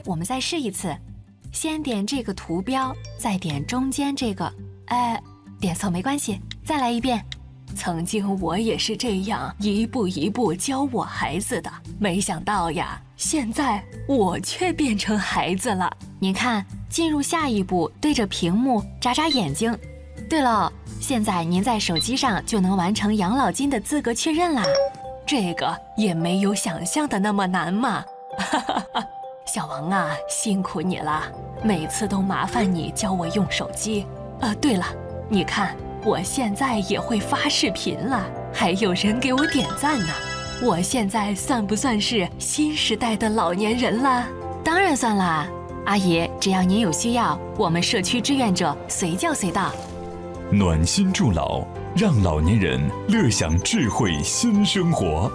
我们再试一次，先点这个图标，再点中间这个，点错没关系，再来一遍。曾经我也是这样一步一步教我孩子的，没想到呀，现在我却变成孩子了。您看，进入下一步，对着屏幕眨眨眼睛。对了，现在您在手机上就能完成养老金的资格确认啦。这个也没有想象的那么难嘛。小王啊，辛苦你了，每次都麻烦你教我用手机。对了，你看。我现在也会发视频了，还有人给我点赞呢。我现在算不算是新时代的老年人了？当然算啦，阿姨，只要您有需要，我们社区志愿者随叫随到。 暖心助老，让老年人乐享智慧新生活。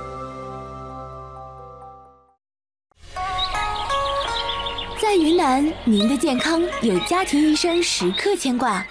在云南，您的健康有家庭医生时刻牵挂。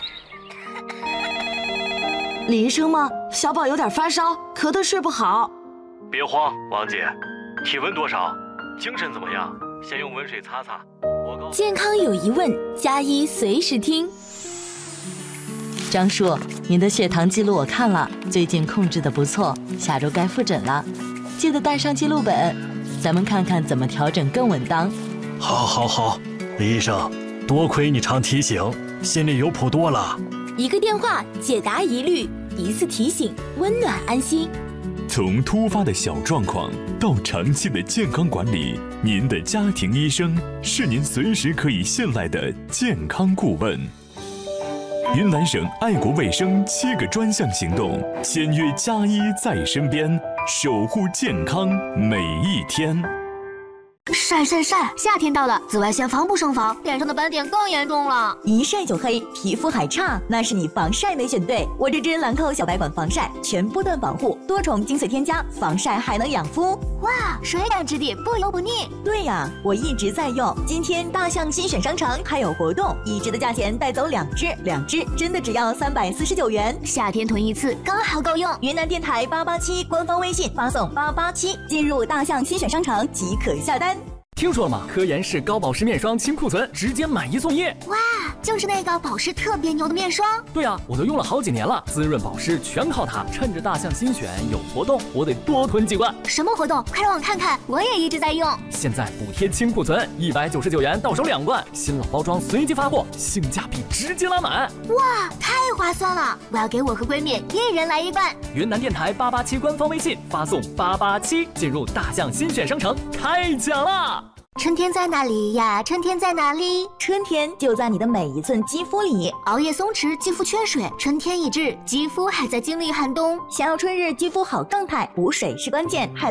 李医生吗？小宝有点发烧，咳得睡不好。 别慌，王姐，体温多少？精神怎么样？先用温水擦擦。 健康有疑问，加医随时听。 张叔，您的血糖记录我看了，最近控制得不错，下周该复诊了，记得带上记录本，咱们看看怎么调整更稳当。 好，李医生，多亏你常提醒，心里有谱多了。 一个电话解答疑虑，一次提醒温暖安心。 从突发的小状况到长期的健康管理，您的家庭医生是您随时可以信赖的健康顾问。云南省爱国卫生7个专项行动，签约加医在身边，守护健康每一天。 晒！夏天到了，紫外线防不胜防，脸上的斑点更严重了。 一晒就黑，皮肤还差，那是你防晒没选对。我这支兰蔻小白管防晒，全波段防护，多重精髓添加，防晒还能养肤。 哇，水感质地，不油不腻。 对呀，我一直在用。今天大象新选商城还有活动，1支的价钱带走2支真的只要349元。 夏天囤一次刚好够用。 云南电台887官方微信发送887，进入大象新选商城即可下单。 听说了吗？科颜氏高保湿面霜清库存，直接买1送1。 哇，就是那个保湿特别牛的面霜。 对啊，我都用了好几年了，滋润保湿全靠它。趁着大象新选有活动，我得多囤几罐。 什么活动？快让我看看，我也一直在用。 现在补贴清库存，199元到手2罐，新老包装随机发货，性价比直接拉满。 哇，太划算了！我要给我和闺蜜1人来1罐。 云南电台887官方微信发送887，进入大象新选商城开奖啦！ 春天在哪里呀？春天在哪里？ 春天就在你的每一寸肌肤里。 熬夜松弛，肌肤缺水，春天已至，肌肤还在经历寒冬。 想要春日肌肤好状态，补水是关键。